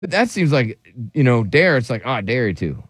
But that seems like, dare. It's like, I dare you to.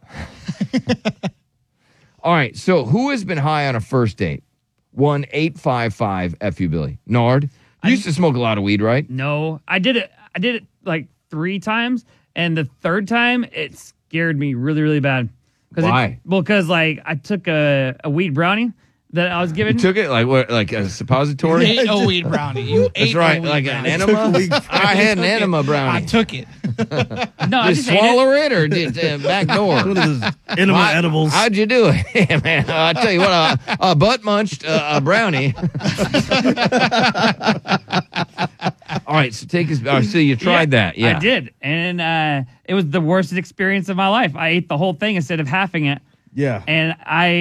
All right. So who has been high on a first date? 1-855-FU-Billy. Nard, you used to smoke a lot of weed, right? No, I did it like 3 times, and the third time it scared me really, really bad. Why? Because I took a weed brownie that I was given. You took it like what? Like a suppository? You ate a weed brownie. You That's ate right, a weed like brownie. an enema. I had an enema brownie. I took it. No, I Did just swallow it or did back door? What are those enema edibles? How'd you do it? Yeah, man. I tell you what, a butt munched a brownie. All right, so take us. So you tried that? Yeah, I did, and it was the worst experience of my life. I ate the whole thing instead of halving it. Yeah. And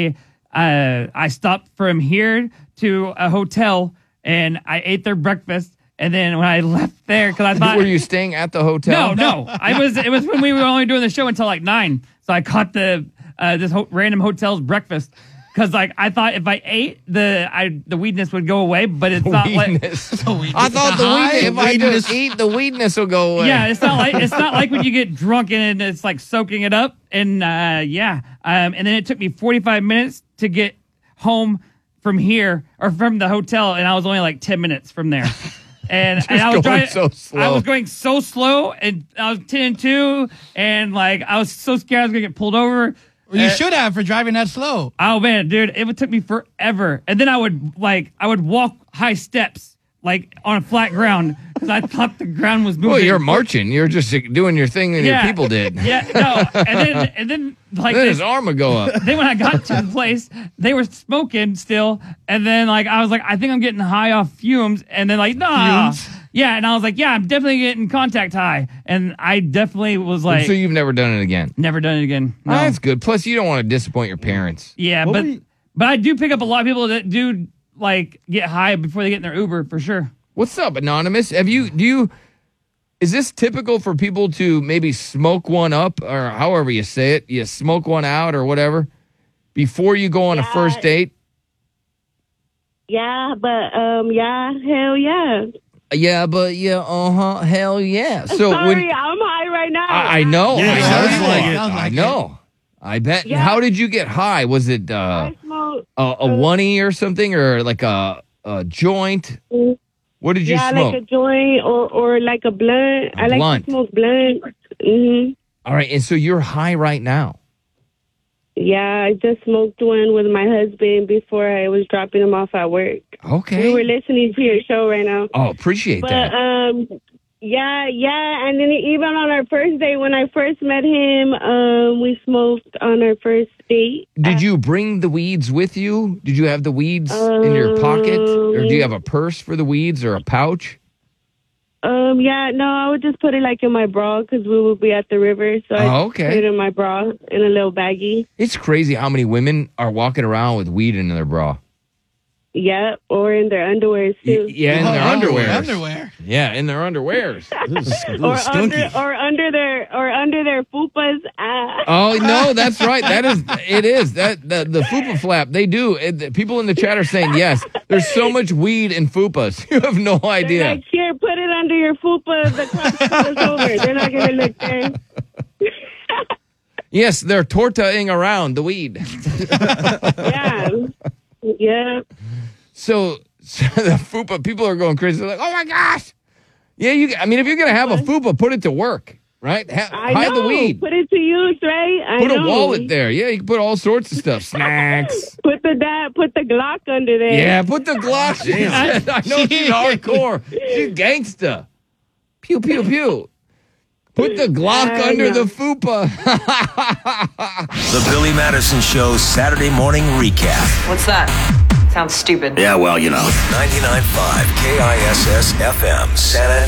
I stopped from here to a hotel, and I ate their breakfast. And then when I left there, because I thought, were you staying at the hotel? No. It was when we were only doing the show until like 9. So I caught this random hotel's breakfast. Because I thought if I ate the weedness would go away, but it's not like I thought if I just eat, the weedness will go away. Yeah, it's not like when you get drunk and it's like soaking it up, and and then it took me 45 minutes to get home from here or from the hotel, and I was only like 10 minutes from there. And I was going so slow. I was going so slow, and I was 10-2, and I was so scared I was gonna get pulled over. Well, you should have for driving that slow. Oh man, dude, it took me forever. And then I would walk high steps on a flat ground because I thought the ground was moving. Well, you're marching. You're just doing your thing that your people did. Yeah, no. And then then his arm would go up. Then when I got to the place, they were smoking still. And then I was like, I think I'm getting high off fumes. And then nah. Fumes? Yeah, and I was like, yeah, I'm definitely getting contact high. And I definitely was like, so you've never done it again? Never done it again. No. That's good. Plus, you don't want to disappoint your parents. Yeah, but I do pick up a lot of people that do get high before they get in their Uber for sure. What's up, Anonymous? Is this typical for people to maybe smoke one up, or however you say it, you smoke one out or whatever before you go on a first date? Yeah, but hell yeah. Yeah, but hell yeah. So Sorry, I'm high right now. I know. Yeah, I sounds know. like it. I know. I bet. Yeah. How did you get high? Was it I smoke. a oneie or something, or like a joint? What did you smoke? Like a joint or like a blunt. I blunt. like to smoke blunt. Mm-hmm. All right, and so you're high right now. Yeah, I just smoked one with my husband before I was dropping him off at work. Okay. We were listening to your show right now. Oh, appreciate that. Yeah, and then even on our first date, when I first met him, we smoked on our first date. Did you bring the weeds with you? Did you have the weeds in your pocket? Or do you have a purse for the weeds or a pouch? Yeah, no, I would just put it in my bra because we would be at the river. So I put it in my bra in a little baggie. It's crazy how many women are walking around with weed in their bra. Yeah, or in their underwears too. Yeah, in their underwears. Underwear. Yeah, in their underwears. or under their fupas. Oh no, that's right. It is that the fupa flap. They do. People in the chat are saying yes. There's so much weed in fupas. You have no idea. They're like, here, put it under your fupa. The crop is over. They're not gonna look there. Yes, they're tortaing around the weed. Yeah. So the fupa, people are going crazy. They're like, oh my gosh. Yeah, if you're going to have a fupa, put it to work, right? Hide the weed. Put it to use, right? Put a wallet there. Yeah, you can put all sorts of stuff. Snacks. Put the Glock under there. Yeah, put the Glock. I know she's hardcore. She's gangsta. Pew, pew, pew. Put the Glock under the fupa. The Billy Madison Show Saturday morning recap. What's that? Sounds stupid. Yeah, well, 99.5 KISS FM, Santa